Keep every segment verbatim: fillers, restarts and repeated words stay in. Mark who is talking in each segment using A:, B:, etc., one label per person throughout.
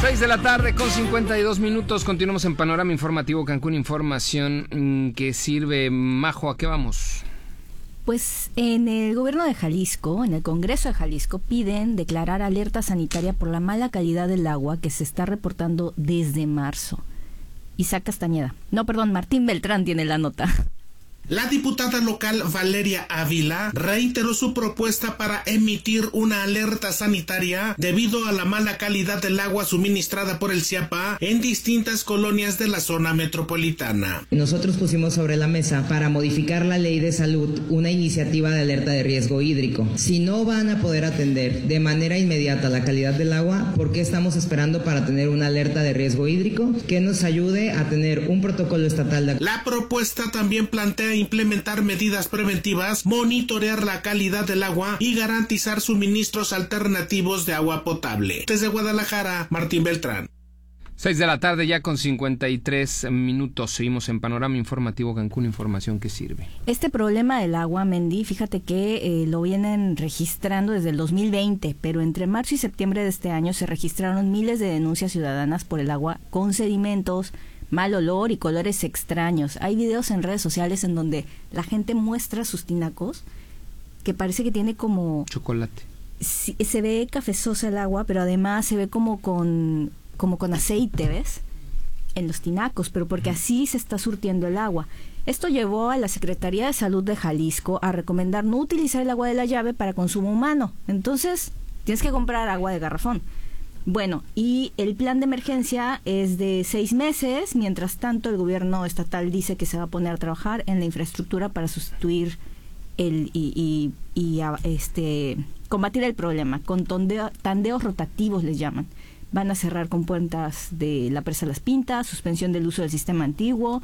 A: seis de la tarde con cincuenta y dos minutos. Continuamos en Panorama Informativo Cancún. Información que sirve. Majo, ¿a qué vamos?
B: Pues en el gobierno de Jalisco, en el Congreso de Jalisco, piden declarar alerta sanitaria por la mala calidad del agua que se está reportando desde marzo. Isaac Castañeda. No, perdón, Martín Beltrán tiene la nota.
C: La diputada local Valeria Ávila reiteró su propuesta para emitir una alerta sanitaria debido a la mala calidad del agua suministrada por el CIAPA en distintas colonias de la zona metropolitana.
D: Nosotros pusimos sobre la mesa para modificar la ley de salud una iniciativa de alerta de riesgo hídrico. Si no van a poder atender de manera inmediata la calidad del agua, ¿por qué estamos esperando para tener una alerta de riesgo hídrico que nos ayude a tener un protocolo estatal de...
C: La propuesta también plantea implementar medidas preventivas, monitorear la calidad del agua y garantizar suministros alternativos de agua potable. Desde Guadalajara, Martín Beltrán.
A: seis de la tarde ya con cincuenta y tres minutos. Seguimos en Panorama Informativo Cancún, información que sirve.
B: Este problema del agua, Mendy, fíjate que eh, lo vienen registrando desde el dos mil veinte, pero entre marzo y septiembre de este año se registraron miles de denuncias ciudadanas por el agua con sedimentos, mal olor y colores extraños. Hay videos en redes sociales en donde la gente muestra sus tinacos, que parece que tiene como...
A: chocolate.
B: Sí, se ve cafezosa el agua, pero además se ve como con, como con aceite, ¿ves? En los tinacos, pero porque así se está surtiendo el agua. Esto llevó a la Secretaría de Salud de Jalisco a recomendar no utilizar el agua de la llave para consumo humano. Entonces, tienes que comprar agua de garrafón. Bueno, y el plan de emergencia es de seis meses. Mientras tanto, el gobierno estatal dice que se va a poner a trabajar en la infraestructura para sustituir el y, y, y a, este combatir el problema con tondeo, tandeos rotativos, les llaman. Van a cerrar compuertas de la presa Las Pintas, suspensión del uso del sistema antiguo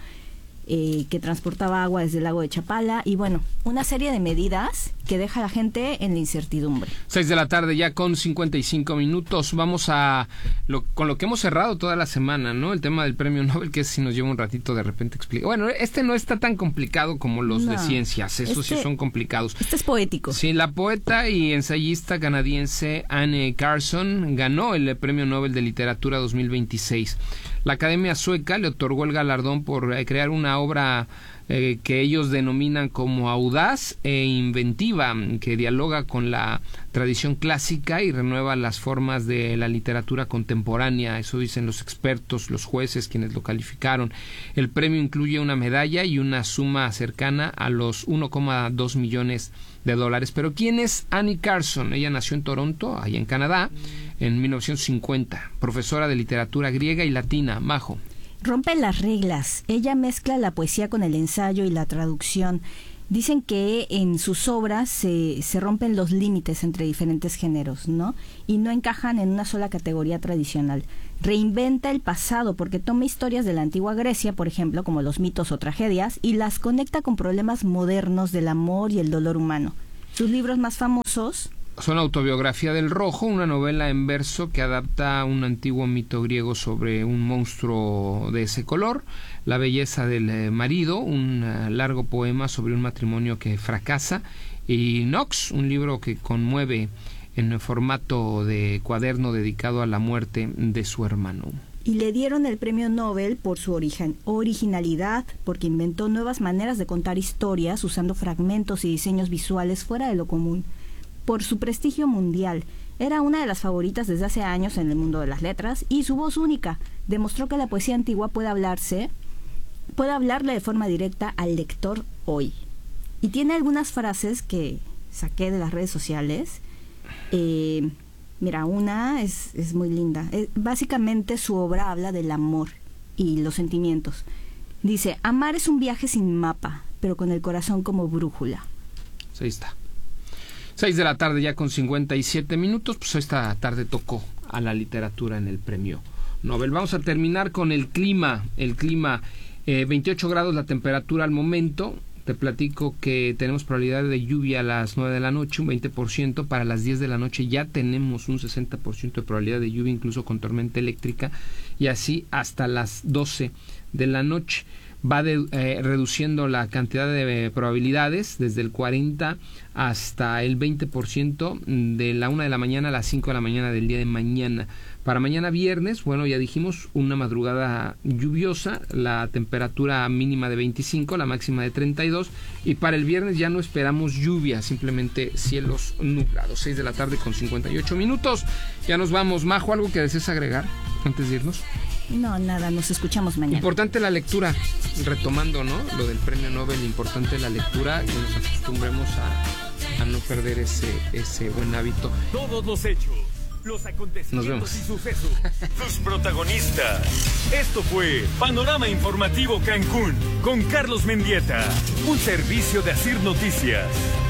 B: eh, que transportaba agua desde el lago de Chapala, y bueno, una serie de medidas que deja a la gente en la incertidumbre.
A: seis de la tarde ya con cincuenta y cinco minutos. Vamos a lo, con lo que hemos cerrado toda la semana, ¿no? El tema del premio Nobel, que si nos lleva un ratito de repente explicar. Bueno, este no está tan complicado como los no, de ciencias, esos este, sí son complicados.
B: Este es poético.
A: Sí, la poeta y ensayista canadiense Anne Carson ganó el premio Nobel de Literatura dos mil veintiséis. La Academia Sueca le otorgó el galardón por eh, crear una obra eh, que ellos denominan como audaz e inventiva, que dialoga con la tradición clásica y renueva las formas de la literatura contemporánea. Eso dicen los expertos, los jueces, quienes lo calificaron. El premio incluye una medalla y una suma cercana a los uno coma dos millones de dólares. Pero ¿quién es Annie Carson? Ella nació en Toronto, allá en Canadá, en mil novecientos cincuenta, profesora de literatura griega y latina. Majo.
B: Rompe las reglas. Ella mezcla la poesía con el ensayo y la traducción. Dicen que en sus obras se, se rompen los límites entre diferentes géneros, ¿no? Y no encajan en una sola categoría tradicional. Reinventa el pasado porque toma historias de la antigua Grecia, por ejemplo, como los mitos o tragedias, y las conecta con problemas modernos del amor y el dolor humano. Sus libros más famosos
A: son Autobiografía del Rojo, una novela en verso que adapta un antiguo mito griego sobre un monstruo de ese color, La belleza del marido, un largo poema sobre un matrimonio que fracasa, y Nox, un libro que conmueve en formato de cuaderno dedicado a la muerte de su hermano.
B: Y le dieron el premio Nobel por su origen, originalidad, porque inventó nuevas maneras de contar historias usando fragmentos y diseños visuales fuera de lo común. Por su prestigio mundial, era una de las favoritas desde hace años en el mundo de las letras, y su voz única demostró que la poesía antigua puede hablarse, puede hablarle de forma directa al lector hoy. Y tiene algunas frases que saqué de las redes sociales. Eh, mira, una es, es muy linda. Es, básicamente su obra habla del amor y los sentimientos. Dice: amar es un viaje sin mapa, pero con el corazón como brújula.
A: Ahí está. seis de la tarde ya con cincuenta y siete minutos, pues esta tarde tocó a la literatura en el premio Nobel. Vamos a terminar con el clima, el clima, eh, veintiocho grados la temperatura al momento. Te platico que tenemos probabilidad de lluvia a las nueve de la noche, un veinte por ciento, para las diez de la noche ya tenemos un sesenta por ciento de probabilidad de lluvia, incluso con tormenta eléctrica, y así hasta las doce de la noche. va de, eh, reduciendo la cantidad de eh, probabilidades desde el cuarenta hasta el veinte por ciento de la una de la mañana a las cinco de la mañana del día de mañana. Para mañana viernes, bueno, ya dijimos, una madrugada lluviosa, la temperatura mínima de veinticinco, la máxima de treinta y dos, y para el viernes ya no esperamos lluvia, simplemente cielos nublados. Seis de la tarde con cincuenta y ocho minutos. Ya nos vamos. Majo, ¿algo que desees agregar antes de irnos?
B: No, nada, nos escuchamos mañana.
A: Importante la lectura, retomando, ¿no? Lo del premio Nobel, importante la lectura, que nos acostumbremos a, a no perder ese, ese buen hábito.
E: Todos los hechos, los acontecimientos y sucesos, sus protagonistas. Esto fue Panorama Informativo Cancún con Carlos Mendieta, un servicio de Asir Noticias.